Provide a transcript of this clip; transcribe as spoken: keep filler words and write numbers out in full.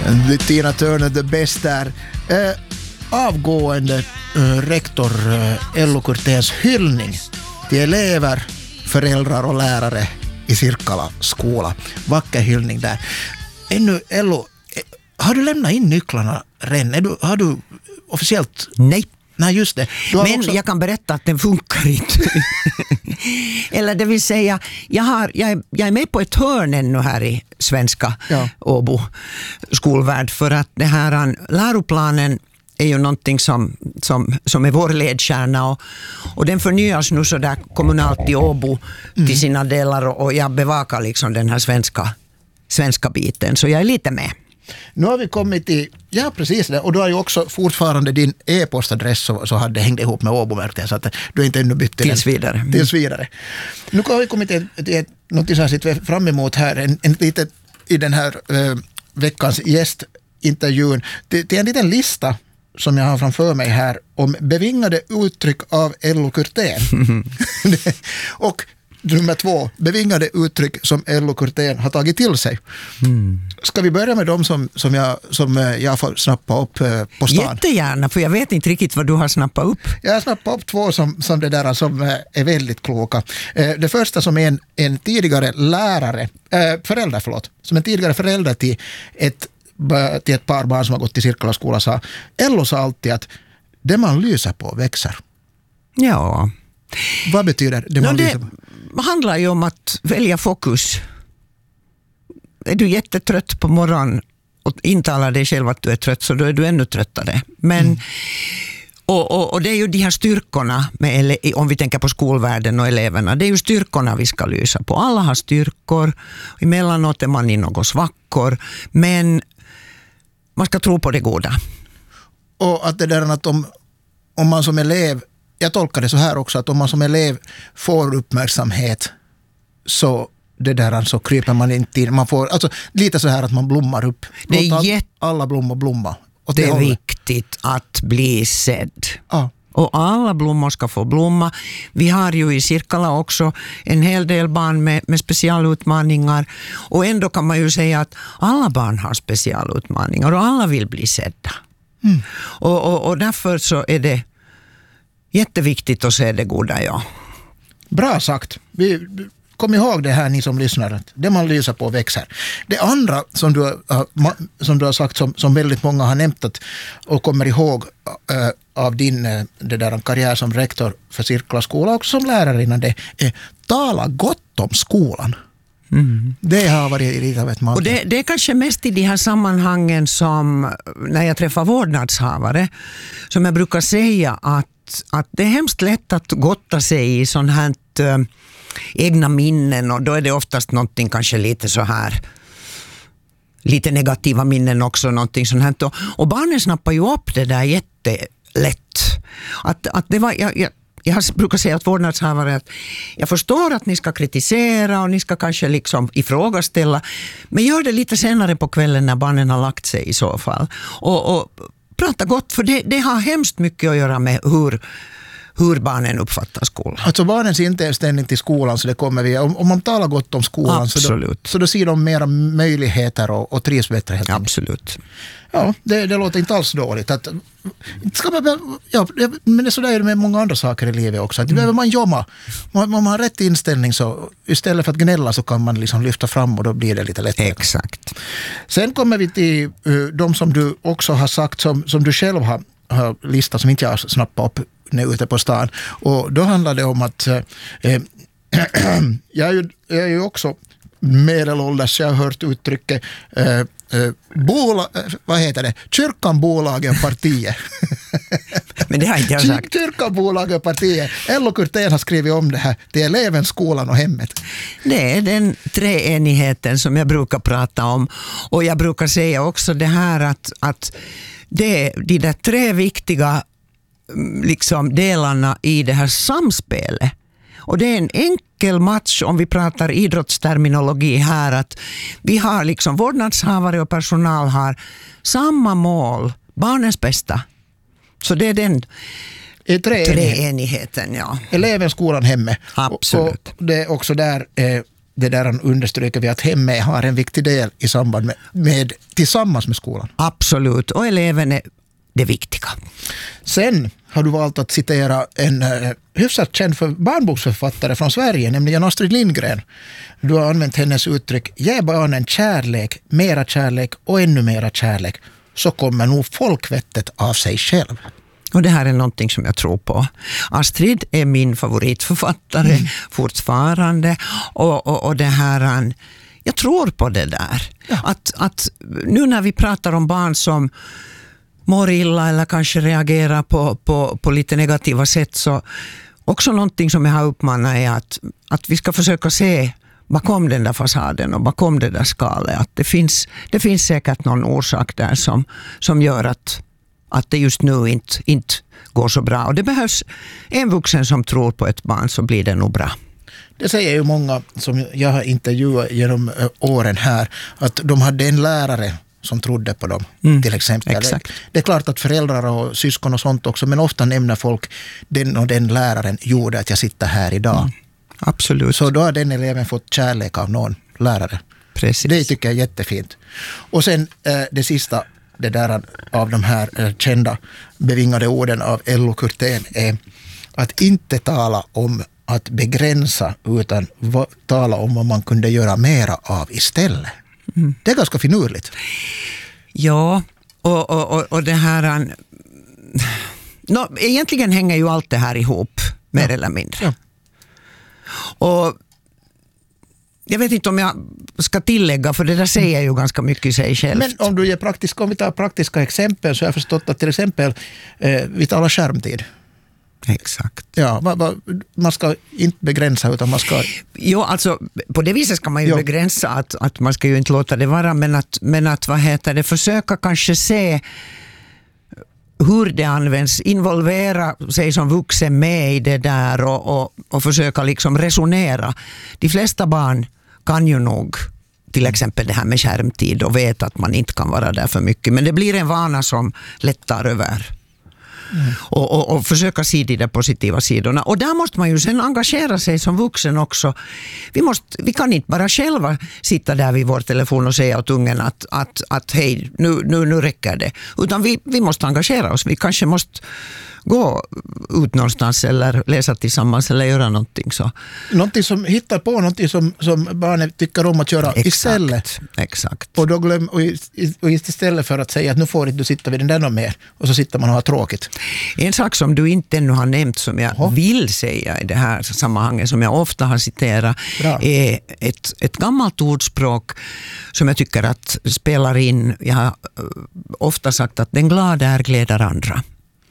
Tina Turner, the best där. Eh, avgående eh, rektor eh, Ello Kurténs hyllning till elever, föräldrar och lärare i Sirkkala skola. Vacker hyllning där. Ännu, Ello, eh, har du lämnat in nycklarna redan? Är du, har du officiellt... Nej. Nej, just det. Men också... jag kan berätta att den funkar inte. Eller det vill säga, jag, har, jag, är, jag är med på ett hörn ännu här i svenska ja. Åbo skolvärld, för att det här läroplanen är ju någonting som, som, som är vår ledstjärna, och, och den förnyas nu så där kommunalt i Åbo mm. till sina delar, och, och jag bevakar liksom den här svenska, svenska biten, så jag är lite med. Nu har vi kommit till, ja precis det, och du har ju också fortfarande din e-postadress så, så hade hängt ihop med Åbo, märkte jag, så att du är inte ännu bytt till tills vidare. Den, tills vidare. Nu har vi kommit till, till något som sitter fram emot här, en, en lite i den här äh, veckans gästintervjun, till, till en liten lista som jag har framför mig här om bevingade uttryck av Ello Kurtén. Och nummer två, bevingade uttryck som Ello Kurtén har tagit till sig. Mm. Ska vi börja med dem som, som, jag, som jag får snappa upp på stan? Jättegärna, för jag vet inte riktigt vad du har snappat upp. Jag har snappat upp två som, som, det där, som är väldigt kloka. Det första som är en, en tidigare lärare, äh, förälder, förlåt, som en tidigare förälder till ett, till ett par barn som har gått till Sirkkala skola sa, Ello sa alltid att det man lyser på växer. Ja. Vad betyder det man no, lyser på? Det handlar ju om att välja fokus. Är du jättetrött på morgonen och intalar dig själv att du är trött, så då är du ännu tröttare. Men, mm. och, och, och det är ju de här styrkorna, med, om vi tänker på skolvärlden och eleverna, det är ju styrkorna vi ska lysa på. Alla har styrkor, emellanåt är man i något svackor, men man ska tro på det goda. Och att det där att om, om man som elev, jag tolkar det så här också, att om man som elev får uppmärksamhet, så det där så kryper man inte in. Man får, alltså lite så här att man blommar upp. Det är all, jätt... alla blommor blomma. Och det är håller. Viktigt att bli sedd. Ah. Och alla blommor ska få blomma. Vi har ju i Sirkkala också en hel del barn med, med specialutmaningar. Och ändå kan man ju säga att alla barn har specialutmaningar och alla vill bli sedda. Mm. Och, och, och därför så är det jätteviktigt att se det goda, ja. Bra sagt. Vi, kom ihåg det här, ni som lyssnar, att det man lyser på växer. Det andra som du, som du har sagt, som, som väldigt många har nämnt att, och kommer ihåg äh, av din äh, det där karriär som rektor för Sirkkala skola, också som lärare innan det, är tala gott om skolan. Mm. Det har varit lite av ett mantra. Och det, det är kanske mest i de här sammanhangen som när jag träffar vårdnadshavare, som jag brukar säga att att det är hemskt lätt att gotta sig i sån här äh, egna minnen, och då är det oftast någonting kanske lite så här lite negativa minnen också, någonting sånt här, och, och barnen snappar ju upp det där jättelätt. Att, att det var, jag, jag, jag brukar säga att vårdnadshavare att jag förstår att ni ska kritisera och ni ska kanske liksom ifrågaställa, men gör det lite senare på kvällen när barnen har lagt sig i så fall. Och, och prata gott, för det, det har hemskt mycket att göra med hur, hur barnen uppfattar skolan. Alltså barnens inställning till skolan, så det kommer vi, om, om man talar gott om skolan, så då, så då ser de mera möjligheter och, och trivs bättre. Helt Absolut. Ja, det, det låter inte alls dåligt. Att, ska man, ja, men det är sådär med många andra saker i livet också. Att det mm. behöver man jobba. Om man har rätt inställning, så istället för att gnälla så kan man liksom lyfta fram, och då blir det lite lättare. Exakt. Sen kommer vi till uh, de som du också har sagt, som, som du själv har, har listat, som inte jag har snappat upp nu ute på stan. Och då handlar det om att uh, jag, är ju, jag är ju också medelålders, jag har hört uttrycket uh, uh, bola, vad heter det? Kyrkan, bolagen, partiet. Men det har inte jag sagt. Kyrkan, bolagen, partiet. Ello Kurtén har skrivit om det här till eleven, skolan och hemmet. Det är den treenigheten som jag brukar prata om. Och jag brukar säga också det här att, att det är de där tre viktiga liksom, delarna i det här samspelet. Och det är en enkel match om vi pratar idrottsterminologi här, att vi har liksom vårdnadshavare och personal har samma mål, barnens bästa. Så det är den är tre treenigheten, ja. Eleven, skolan, hemmet. Absolut. Och, och det är också där eh, det där understryker vi att hemmet har en viktig del i samband med, med tillsammans med skolan. Absolut, och eleven är det viktiga. Sen har du valt att citera en uh, hyfsat känd för barnboksförfattare från Sverige, nämligen Astrid Lindgren. Du har använt hennes uttryck: ge barnen kärlek, mera kärlek och ännu mera kärlek, så kommer nog folkvettet av sig själv. Och det här är någonting som jag tror på. Astrid är min favoritförfattare mm. fortfarande. Och, och, och det här, jag tror på det där. Ja. Att, att nu när vi pratar om barn som mår illa eller kanske reagerar på, på, på lite negativa sätt, så också någonting som jag har uppmanat är att, att vi ska försöka se bakom den där fasaden och bakom det där skalet. Att det finns, det finns säkert någon orsak där som, som gör att att det just nu inte, inte går så bra. Och det behövs en vuxen som tror på ett barn, så blir det nog bra. Det säger ju många som jag har intervjuat genom åren här, att de hade en lärare som trodde på dem, mm, till exempel. Exakt. Det är klart att föräldrar och syskon och sånt också, men ofta nämner folk den och den läraren gjorde att jag sitter här idag. Mm, absolut. Så då har den eleven fått kärlek av någon lärare. Precis. Det tycker jag är jättefint. Och sen det sista, det där av de här kända bevingade orden av L O Kurtén är att inte tala om att begränsa, utan va, tala om vad man kunde göra mera av istället. Mm. Det är ganska finurligt. Ja, och, och, och, och det här... No, egentligen hänger ju allt det här ihop, mer ja. eller mindre. Ja. Och jag vet inte om jag ska tillägga, för det där säger ju ganska mycket i sig själv. Men om du ger praktiska, om vi tar praktiska exempel, så har jag förstått att till exempel eh, vi talar skärmtid. Exakt. Ja, va, va, man ska inte begränsa, utan man ska... Jo, alltså på det viset ska man ju jo. begränsa att, att man ska ju inte låta det vara, men att, men att vad heter det, försöka kanske se hur det används, involvera sig som vuxen med i det där och, och, och försöka liksom resonera. De flesta barn kan ju nog till exempel det här med skärmtid och vet att man inte kan vara där för mycket, men det blir en vana som lättar över. Mm. Och, och, och försöka se de där positiva sidorna. Och där måste man ju sen engagera sig som vuxen också. Vi, måste, vi kan inte bara själva sitta där vid vår telefon och säga åt ungen att, att, att hej, nu, nu, nu räcker det. Utan vi, vi måste engagera oss. Vi kanske måste gå ut någonstans eller läsa tillsammans eller göra någonting så. Någonting som hittar på, någonting som, som barnen tycker om att göra exakt, istället. Exakt. Och, då glöm, och, och istället för att säga att nu får inte du sitta vid den där och mer, och så sitter man och har tråkigt. En sak som du inte ännu har nämnt som jag Aha. vill säga i det här sammanhanget, som jag ofta har citerat, Bra. är ett, ett gammalt ordspråk som jag tycker att spelar in. Jag har ofta sagt att den glada är gläder andra.